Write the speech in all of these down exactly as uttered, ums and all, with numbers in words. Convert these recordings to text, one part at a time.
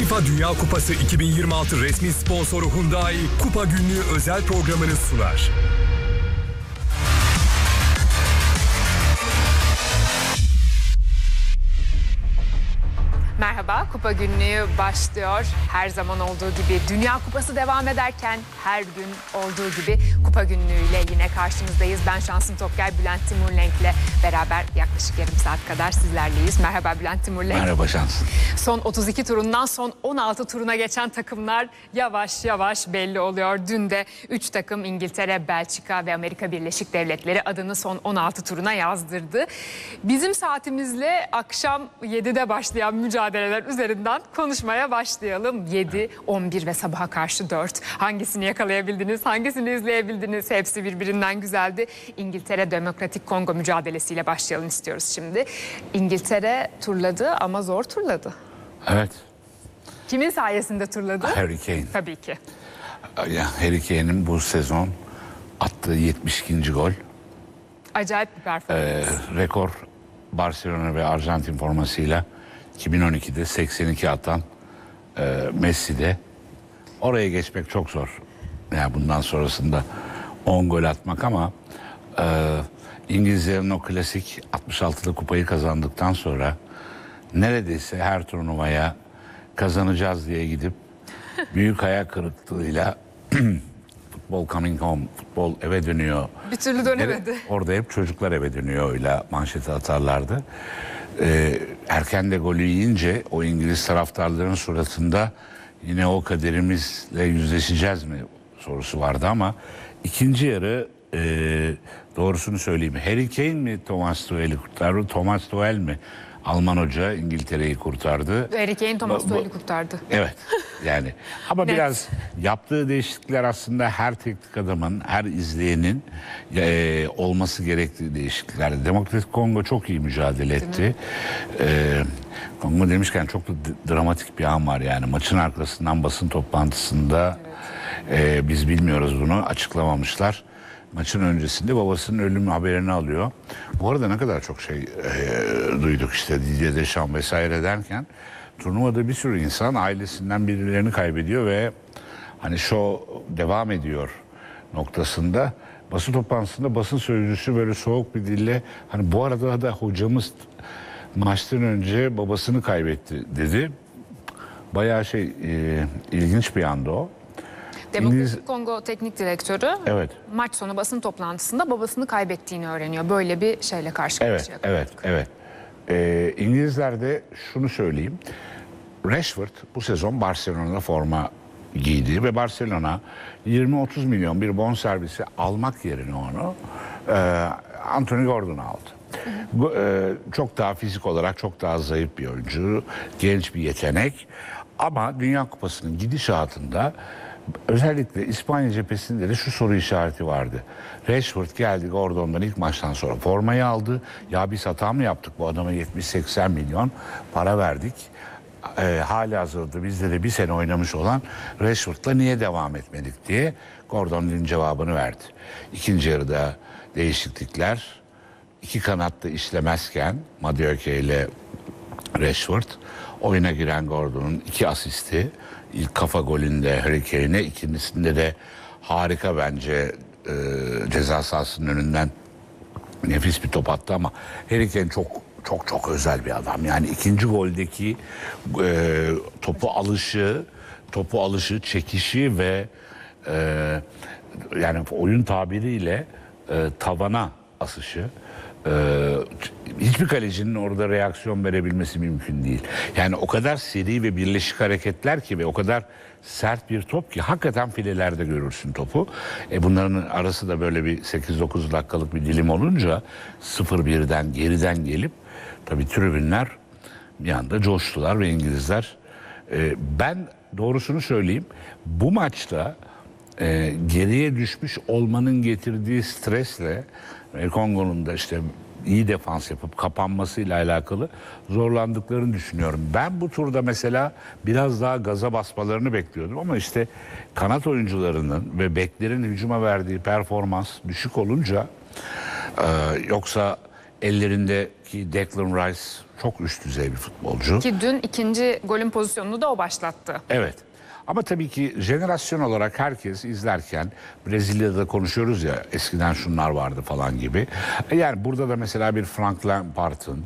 FIFA Dünya Kupası iki bin yirmi altı resmi sponsoru Hyundai Kupa Günlüğü özel programını sunar. Merhaba, Kupa Günlüğü başlıyor. Her zaman olduğu gibi Dünya Kupası devam ederken her gün olduğu gibi Kupa Günlüğü'yle yine karşınızdayız. Ben Şansım Tokker, Bülent Timurlenk'le beraber yaklaşık yarım saat kadar sizlerleyiz. Merhaba Bülent Timurlenk. Merhaba Şansım. Son otuz iki turundan son on altı turuna geçen takımlar yavaş yavaş belli oluyor. Dün de üç takım İngiltere, Belçika ve Amerika Birleşik Devletleri adını son on altı turuna yazdırdı. Bizim saatimizle akşam yedide başlayan mücadeleler üzerinden konuşmaya başlayalım. yedi, on bir ve sabaha karşı dört. Hangisini yakalayabildiniz, hangisini izleyebildiniz? Hepsi birbirinden güzeldi. İngiltere Demokratik Kongo mücadelesiyle başlayalım istiyoruz şimdi. İngiltere turladı ama zor turladı. Evet. Kimin sayesinde turladı? Harry Kane. Tabii ki. Ya, Harry Kane'in bu sezon attığı yetmiş ikinci gol. Acayip bir performans. Ee, rekor Barcelona ve Arjantin formasıyla iki bin on ikide seksen iki atan e, Messi'de. Oraya geçmek çok zor. Yani bundan sonrasında on gol atmak ama e, İngilizlerin o klasik altmış altıda kupayı kazandıktan sonra neredeyse her turnuvaya kazanacağız diye gidip büyük hayal kırıklığıyla futbol coming home, futbol eve dönüyor. Bir türlü dönemedi. Orada hep çocuklar eve dönüyor, öyle manşeti atarlardı. Ee, erken de golü yiyince o İngiliz taraftarların suratında yine o kaderimizle yüzleşeceğiz mi sorusu vardı ama ikinci yarı e, doğrusunu söyleyeyim. Harry Kane mi Thomas Tuchel'i kurtardı, Thomas Tuchel mi Alman hoca İngiltere'yi kurtardı? Harry Kane Thomas Bu- bu- Tuchel'i kurtardı. Evet yani ama Net. biraz yaptığı değişiklikler aslında her teknik adamın, her izleyenin e, olması gerektiği değişikliklerdi. Demokratik Kongo çok iyi mücadele etti. E, Kongo demişken çok da d- dramatik bir an var yani maçın arkasından basın toplantısında e, biz bilmiyoruz bunu, açıklamamışlar. Maçın öncesinde babasının ölüm haberini alıyor. Bu arada ne kadar çok şey e, duyduk işte Didier Deschamps vesaire derken turnuvada bir sürü insan ailesinden birilerini kaybediyor ve hani show devam ediyor noktasında basın toplantısında basın sözcüsü böyle soğuk bir dille hani bu arada da hocamız maçtan önce babasını kaybetti dedi. Bayağı şey e, ilginç bir anda o. Demokratik İngiliz- Kongo Teknik Direktörü Evet. maç sonu basın toplantısında babasını kaybettiğini öğreniyor. Böyle bir şeyle karşı Evet, karşıya evet, kaldık. evet. Ee, İngilizler'de şunu söyleyeyim. Rashford bu sezon Barcelona'da forma giydi ve Barcelona yirmi otuz milyon bir bonservisi almak yerine onu e, Anthony Gordon'u aldı. Bu, e, çok daha fizik olarak çok daha zayıf bir oyuncu, genç bir yetenek. Ama Dünya Kupası'nın gidişatında özellikle İspanya cephesinde de şu soru işareti vardı. Rashford geldi Gordon'dan ilk maçtan sonra formayı aldı. Ya biz hata mı yaptık, bu adama yetmiş seksen milyon para verdik. E, halihazırda bizde de bir sene oynamış olan Rashford'la niye devam etmedik diye Gordon'un cevabını verdi. İkinci yarıda değişiklikler, iki kanatta işlemezken Madueke ile Rashford, oyuna giren Gordon'un iki asisti, ilk kafa golünde Harry Kane'e, ikincisinde de harika bence e, ceza sahasının önünden nefis bir top attı ama Harry Kane çok çok çok özel bir adam. Yani ikinci goldeki e, topu alışı, topu alışı, çekişi ve e, yani oyun tabiriyle e, tavana asışı. Ee, hiçbir kalecinin orada reaksiyon verebilmesi mümkün değil. Yani o kadar seri ve birleşik hareketler ki ve o kadar sert bir top ki hakikaten filelerde görürsün topu. E bunların arası da böyle bir sekiz dokuz dakikalık bir dilim olunca sıfır birden geriden gelip tabii tribünler bir anda coştular ve İngilizler e, ben doğrusunu söyleyeyim bu maçta e, geriye düşmüş olmanın getirdiği stresle e, Kongo'nun da işte iyi defans yapıp kapanmasıyla alakalı zorlandıklarını düşünüyorum. Ben bu turda mesela biraz daha gaza basmalarını bekliyordum ama işte kanat oyuncularının ve beklerin hücuma verdiği performans düşük olunca e, yoksa Ellerindeki Declan Rice çok üst düzey bir futbolcu. Ki dün ikinci golün pozisyonunu da o başlattı. Evet. Ama tabii ki jenerasyon olarak herkes izlerken Brezilya'da konuşuyoruz ya, eskiden şunlar vardı falan gibi. Yani burada da mesela bir Frank Lampard'ın,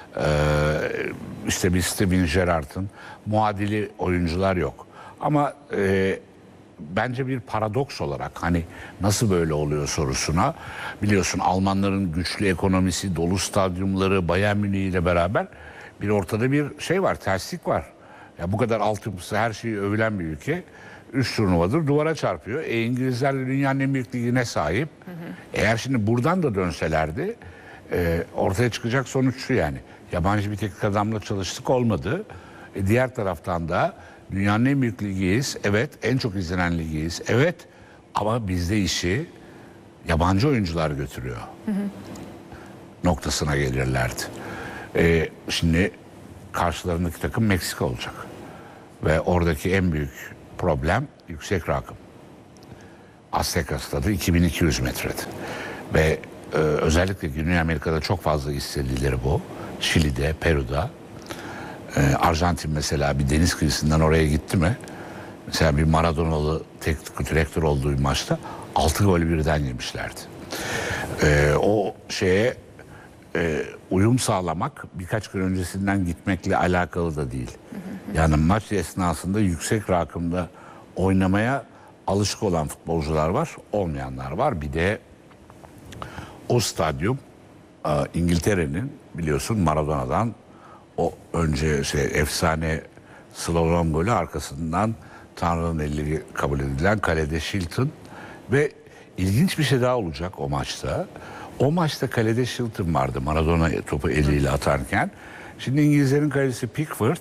işte bir Steven Gerrard'ın muadili oyuncular yok. Ama e, bence bir paradoks olarak hani nasıl böyle oluyor sorusuna, biliyorsun Almanların güçlü ekonomisi, dolu stadyumları, Bayern Münih ile beraber bir ortada bir şey var, terslik var. Ya bu kadar altyapısı, her şeyi övülen bir ülke üç turnuvadır duvara çarpıyor. E, İngilizler de dünyanın en büyük ligine sahip. Hı hı. Eğer şimdi buradan da dönselerdi e, ortaya çıkacak sonuç şu yani. Yabancı bir teknik adamla çalıştık, olmadı. E, diğer taraftan da dünyanın en büyük ligiyiz. Evet, en çok izlenen ligiyiz. Evet, ama bizde işi yabancı oyuncular götürüyor. Hı hı. Noktasına gelirlerdi. E, şimdi karşılarındaki takım Meksika olacak. Ve oradaki en büyük problem yüksek rakım. Azteca stadı iki bin iki yüz metrede. Ve e, özellikle Güney Amerika'da çok fazla istedileri bu. Şili'de, Peru'da. E, Arjantin mesela bir deniz kıyısından oraya gitti mi? Mesela bir Maradona'lı teknik direktör olduğu bir maçta altı gol birden yemişlerdi. E, o şeye e, uyum sağlamak birkaç gün öncesinden gitmekle alakalı da değil. Yani maç esnasında yüksek rakımda oynamaya alışık olan futbolcular var, olmayanlar var. Bir de o stadyum İngiltere'nin, biliyorsun Maradona'dan o önce şey, efsane slalom golü, arkasından Tanrı'nın eli kabul edilen kalede Shilton ve ilginç bir şey daha olacak o maçta. O maçta kalede Shilton vardı, Maradona topu eliyle atarken. Şimdi İngilizlerin kalecisi Pickford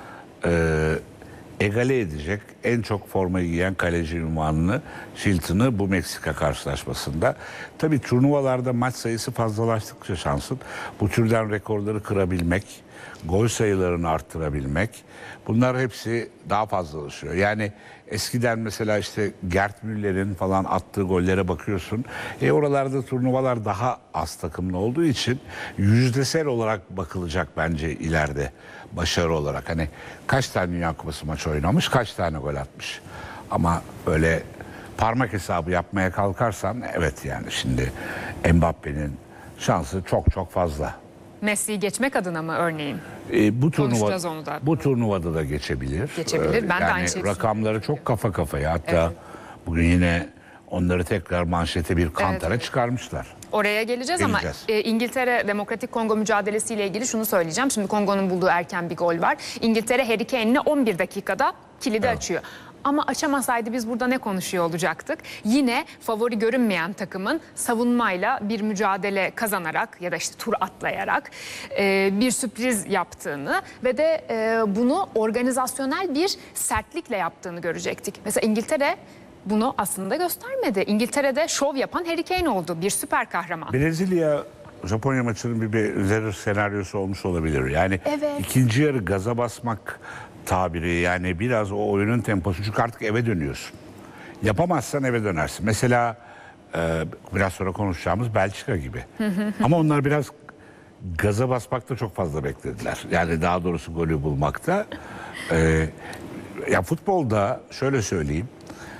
e, egale edecek en çok formayı giyen kaleci ünvanını, Shilton'ı bu Meksika karşılaşmasında. Tabii turnuvalarda maç sayısı fazlalaştıkça şansın bu türden rekorları kırabilmek, gol sayılarını arttırabilmek, bunlar hepsi daha fazlalaşıyor. Yani eskiden mesela işte Gerd Müller'in falan attığı gollere bakıyorsun. E oralarda turnuvalar daha az takımlı olduğu için yüzdesel olarak bakılacak bence ileride başarı olarak. Hani kaç tane Dünya Kupası maçı oynamış, kaç tane gol atmış. Ama böyle parmak hesabı yapmaya kalkarsan evet, yani şimdi Mbappe'nin şansı çok çok fazla. Messi'yi geçmek adına mı örneğin? E, bu turnuva, Konuşacağız onu da. bu turnuvada da geçebilir. Geçebilir. Ben de yani aynı şeyi rakamları çok kafa kafaya. Hatta evet, bugün yine onları tekrar manşete bir kantara evet, çıkarmışlar. Oraya geleceğiz, geleceğiz. ama e, İngiltere Demokratik Kongo mücadelesiyle ilgili şunu söyleyeceğim. Şimdi Kongo'nun bulduğu erken bir gol var. İngiltere Harry Kane'le on bir dakikada kilidi evet, açıyor. Ama açamasaydı biz burada ne konuşuyor olacaktık? Yine favori görünmeyen takımın savunmayla bir mücadele kazanarak ya da işte tur atlayarak e, bir sürpriz yaptığını ve de e, bunu organizasyonel bir sertlikle yaptığını görecektik. Mesela İngiltere bunu aslında göstermedi. İngiltere'de şov yapan Harry Kane oldu. Bir süper kahraman. Brezilya Japonya maçının bir benzer senaryosu olmuş olabilir. Yani evet, ikinci yarı gaza basmak tabiri, yani biraz o oyunun temposu, çünkü artık eve dönüyorsun. Yapamazsan eve dönersin. Mesela e, biraz sonra konuşacağımız Belçika gibi. Ama onlar biraz gaza basmakta çok fazla beklediler. Yani daha doğrusu golü bulmakta. E, ya futbolda şöyle söyleyeyim,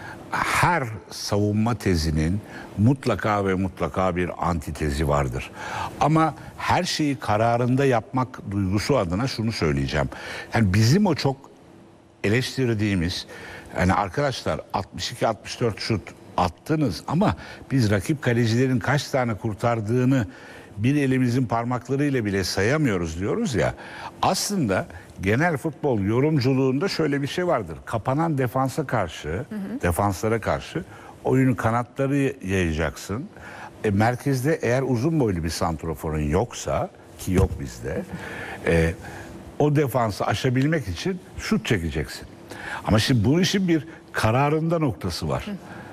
her savunma tezinin mutlaka ve mutlaka bir antitezi vardır. Ama her şeyi kararında yapmak duygusu adına şunu söyleyeceğim. Yani bizim o çok eleştirdiğimiz, yani arkadaşlar altmış iki altmış dört şut attınız ama biz rakip kalecilerin kaç tane kurtardığını bir elimizin parmaklarıyla bile sayamıyoruz diyoruz ya. Aslında genel futbol yorumculuğunda şöyle bir şey vardır. Kapanan defansa karşı, hı hı, defanslara karşı oyunu kanatları yayacaksın. E, merkezde eğer uzun boylu bir santraforun yoksa, ki yok bizde, e, o defansı aşabilmek için şut çekeceksin. Ama şimdi bu işin bir kararında noktası var. Hı.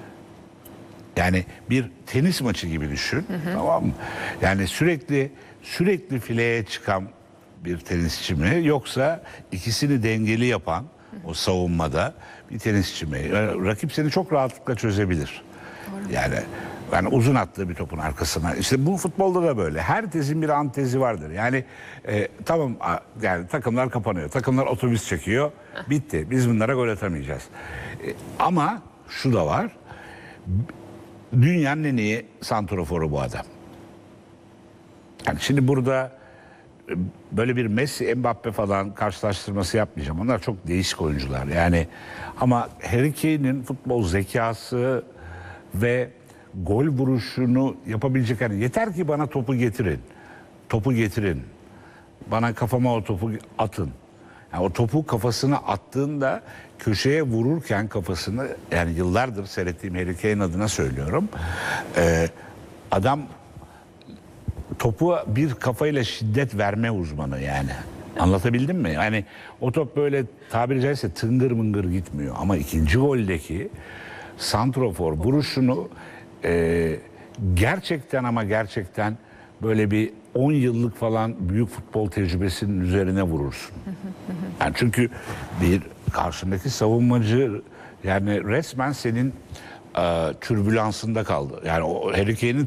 Yani bir tenis maçı gibi düşün, hı hı, tamam mı? Yani sürekli sürekli fileye çıkan bir tenisçi mi, yoksa ikisini dengeli yapan o savunmada bir tenisçi mi? Yani rakip seni çok rahatlıkla çözebilir. Doğru. Yani Yani uzun attığı bir topun arkasına. İşte bu futbolda da böyle. Her tezin bir antezi vardır. Yani e, tamam a- yani takımlar kapanıyor. Takımlar otobüs çekiyor. Bitti. Biz bunlara gol atamayacağız. E, ama şu da var. Dünyanın en iyi santraforu bu adam. Yani şimdi burada e, böyle bir Messi, Mbappe falan karşılaştırması yapmayacağım. Onlar çok değişik oyuncular. Yani ama Harry Kane'in futbol zekası ve gol vuruşunu yapabilecek, yani yeter ki bana topu getirin. Topu getirin. Bana kafama o topu atın. Yani o topu kafasına attığında köşeye vururken kafasını, yani yıllardır seyrettiğim Harry Kane adına söylüyorum. Ee, adam topu bir kafayla şiddet verme uzmanı yani. Anlatabildim mi? Yani o top böyle tabiri caizse tıngır mıngır gitmiyor. Ama ikinci goldeki santrofor vuruşunu e, gerçekten ama gerçekten böyle bir on yıllık falan büyük futbol tecrübesinin üzerine vurursun. Yani çünkü bir karşındaki savunmacı yani resmen senin e, türbülansında kaldı. Yani o Harry Kane'in